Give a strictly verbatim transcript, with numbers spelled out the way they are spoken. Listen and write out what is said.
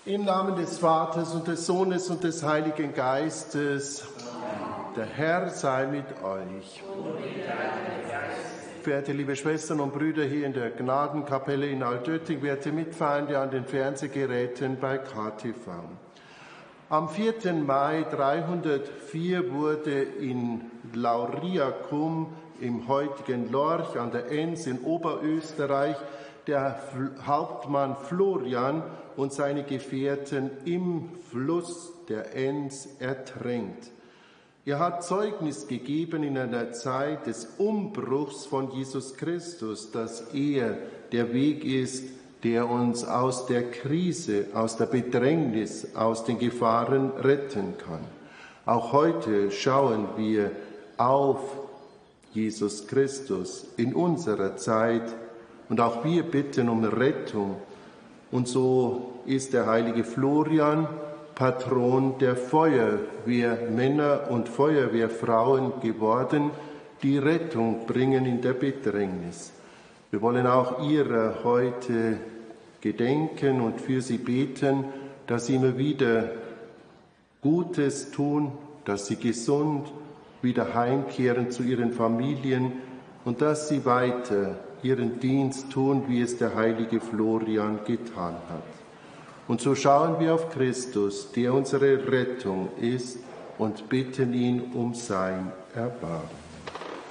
Im Namen des Vaters und des Sohnes und des Heiligen Geistes. Amen. Der Herr sei mit euch. Verehrte liebe Schwestern und Brüder hier in der Gnadenkapelle in Altötting, werte Mitfeinde an den Fernsehgeräten bei K T V. Am vierten Mai dreihundertvier wurde in Lauriacum im heutigen Lorch an der Enns in Oberösterreich der Hauptmann Florian und seine Gefährten im Fluss der Enns ertränkt. Er hat Zeugnis gegeben in einer Zeit des Umbruchs von Jesus Christus, dass er der Weg ist, der uns aus der Krise, aus der Bedrängnis, aus den Gefahren retten kann. Auch heute schauen wir auf Jesus Christus in unserer Zeit und auch wir bitten um Rettung. Und so ist der heilige Florian Patron der Feuerwehrmänner und Feuerwehrfrauen geworden, die Rettung bringen in der Bedrängnis. Wir wollen auch ihrer heute gedenken und für sie beten, dass sie immer wieder Gutes tun, dass sie gesund wieder heimkehren zu ihren Familien und dass sie weiter ihren Dienst tun, wie es der heilige Florian getan hat. Und so schauen wir auf Christus, der unsere Rettung ist, und bitten ihn um sein Erbarmen.